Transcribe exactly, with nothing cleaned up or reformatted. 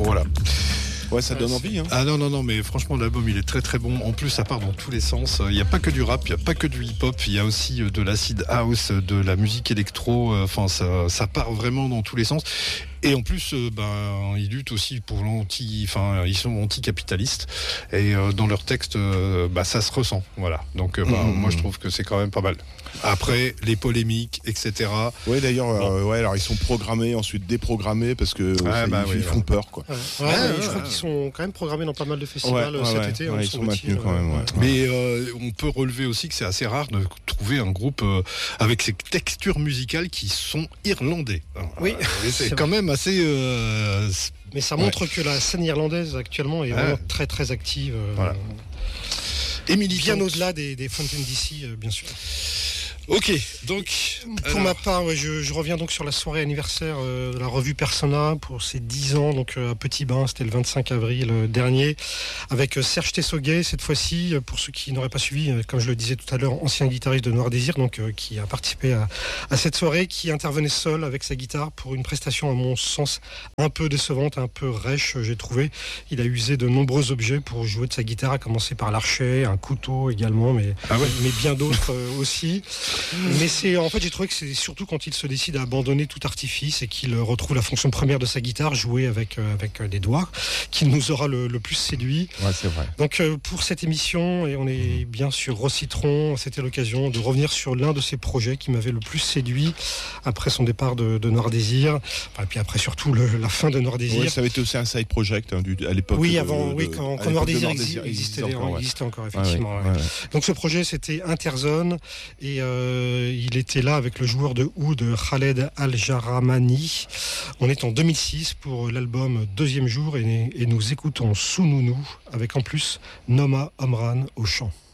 Voilà. Ouais, ça donne envie. Hein. Ah non, non, non, mais franchement, l'album, il est très très bon. En plus, ça part dans tous les sens. Il n'y a pas que du rap, il n'y a pas que du hip-hop, il y a aussi de l'acid house, de la musique électro. Enfin, ça, ça part vraiment dans tous les sens. Et en plus, euh, ben, ils luttent aussi pour l'anti, enfin, ils sont anticapitalistes. Et euh, dans leurs textes, euh, bah, ça se ressent. Voilà. Donc, euh, bah, mmh. moi, je trouve que c'est quand même pas mal. Après, les polémiques, et cetera. Oui, d'ailleurs, bon. euh, ouais, alors ils sont programmés, ensuite déprogrammés parce que ah, ça, bah, ils, oui, ils font peur, quoi. Ouais, ouais, ouais, ouais, je crois qu'ils sont quand même programmés dans pas mal de festivals ouais, ouais, cet ouais, été. Ouais, hein, ils sont maintenus quand même. Ouais. Ouais. Mais euh, on peut relever aussi que c'est assez rare de trouver un groupe euh, avec ces textures musicales qui sont irlandais. Oui, euh, c'est, c'est quand même assez. Euh, Mais ça montre ouais. que la scène irlandaise actuellement est vraiment ah. très très active. Euh, voilà. Et bien au-delà des, des Fountain D C, euh, bien sûr. Ok, donc pour alors... ma part, ouais, je, je reviens donc sur la soirée anniversaire euh, de la revue Persona pour ses dix ans, donc euh, à Petit Bain, c'était le vingt-cinq avril euh, dernier, avec euh, Serge Tessoguet cette fois-ci, euh, pour ceux qui n'auraient pas suivi, euh, comme je le disais tout à l'heure, ancien guitariste de Noir Désir, donc euh, qui a participé à, à cette soirée, qui intervenait seul avec sa guitare pour une prestation à mon sens un peu décevante, un peu rêche, j'ai trouvé. Il a usé de nombreux objets pour jouer de sa guitare, à commencer par l'archet, un couteau également, mais, ah ouais. mais bien d'autres euh, aussi. Mais c'est, en fait, j'ai trouvé que c'est surtout quand il se décide à abandonner tout artifice et qu'il retrouve la fonction première de sa guitare, jouer avec, euh, avec des doigts, qu'il nous aura le, le plus séduit. Ouais, c'est vrai. Donc, euh, pour cette émission, et on est bien sur Rocitron, c'était l'occasion de revenir sur l'un de ses projets qui m'avait le plus séduit après son départ de, de Noir Désir. Enfin, et puis après, surtout, le, la fin de Noir Désir. Ouais, ça avait été aussi un side project hein, du, à l'époque. Oui, de, avant, de, oui, quand, quand Noir Désir existait, existait, existait, encore, ouais. existait encore, effectivement. Ouais, ouais, ouais. ouais. Donc, ce projet, c'était Interzone, et euh, il était là avec le joueur de oud Khaled Al-Jaramani. On est en deux mille six pour l'album Deuxième Jour et, et nous écoutons Sununu avec en plus Noma Omran au chant.